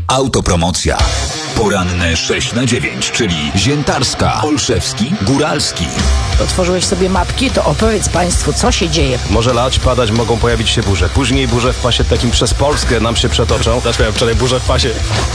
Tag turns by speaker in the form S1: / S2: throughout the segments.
S1: Autopromocja. Poranne 6 na 9, czyli Ziętarska, Olszewski, Góralski.
S2: Otworzyłeś sobie mapki, to opowiedz Państwu, co się dzieje.
S3: Może lać, padać, mogą pojawić się burze. Później burze w pasie takim przez Polskę nam się przetoczą. Też miałem wczoraj burzę w pasie.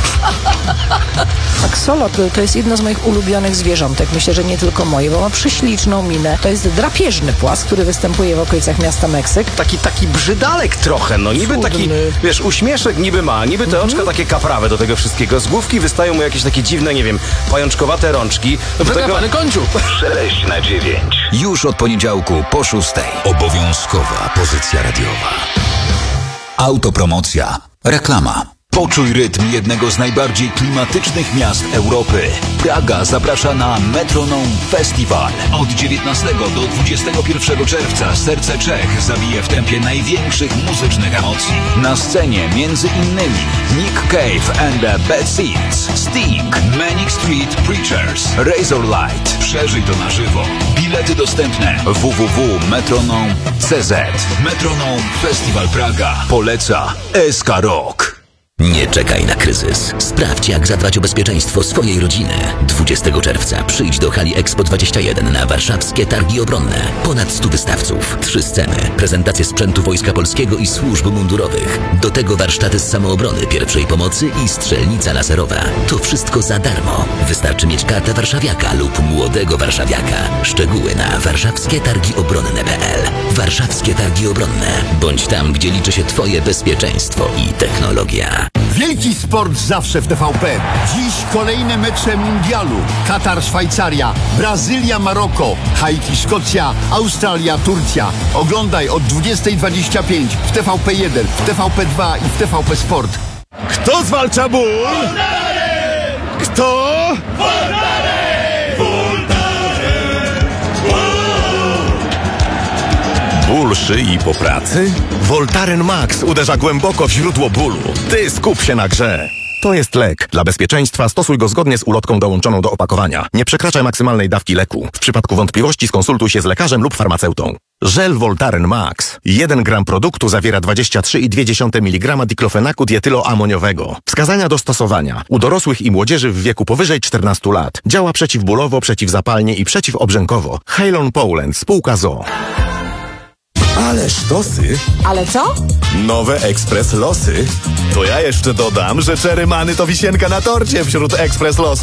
S2: Aksolotl to jest jedno z moich ulubionych zwierzątek. Myślę, że nie tylko moje, bo ma prześliczną minę. To jest drapieżny płas, który występuje w okolicach miasta Meksyk.
S3: Taki brzydalek trochę, no niby taki,
S2: Cudny.
S3: wiesz, uśmieszek niby ma, niby te oczka takie kaprawe do tego wszystkiego. Z główki wystają mu jakieś takie dziwne, nie wiem, pajączkowate rączki. Do tego...
S4: końcu.
S1: 6 na 9. Już od poniedziałku po 6. Obowiązkowa pozycja radiowa. Autopromocja. Reklama. Poczuj rytm jednego z najbardziej klimatycznych miast Europy. Praga zaprasza na Metronome Festival. Od 19 do 21 czerwca serce Czech zabije w tempie największych muzycznych emocji. Na scenie między innymi Nick Cave and the Bad Seeds, Sting, Manic Street Preachers, Razorlight. Przeżyj to na żywo. Bilety dostępne www.metronome.cz. Metronome Festival Praga poleca SK Rock.
S5: Nie czekaj na kryzys. Sprawdź, jak zadbać o bezpieczeństwo swojej rodziny. 20 czerwca przyjdź do hali Expo 21 na warszawskie targi obronne. Ponad 100 wystawców, 3 sceny, prezentacje sprzętu Wojska Polskiego i służb mundurowych. Do tego warsztaty z samoobrony, pierwszej pomocy i strzelnica laserowa. To wszystko za darmo. Wystarczy mieć kartę warszawiaka lub młodego warszawiaka. Szczegóły na warszawskietargiobronne.pl. Warszawskie Targi Obronne. Bądź tam, gdzie liczy się Twoje bezpieczeństwo i technologia.
S6: Wielki sport zawsze w TVP. Dziś kolejne mecze mundialu. Katar, Szwajcaria, Brazylia, Maroko, Haiti, Szkocja, Australia, Turcja. Oglądaj od 20:25 w TVP1, w TVP2 i w TVP Sport.
S7: Kto zwalcza ból? Kto? Ból szyi po pracy? Voltaren Max uderza głęboko w źródło bólu. Ty skup się na grze. To jest lek. Dla bezpieczeństwa stosuj go zgodnie z ulotką dołączoną do opakowania. Nie przekraczaj maksymalnej dawki leku. W przypadku wątpliwości skonsultuj się z lekarzem lub farmaceutą. Żel Voltaren Max. 1 gram produktu zawiera 23,2 mg diklofenaku dietyloamoniowego. Wskazania do stosowania. U dorosłych i młodzieży w wieku powyżej 14 lat. Działa przeciwbólowo, przeciwzapalnie i przeciwobrzękowo. Halon Poland. Spółka ZOO. Ale sztosy.
S2: Ale co?
S7: Nowe Ekspres Losy. To ja jeszcze dodam, że Cherry Many to wisienka na torcie wśród Ekspres Losów.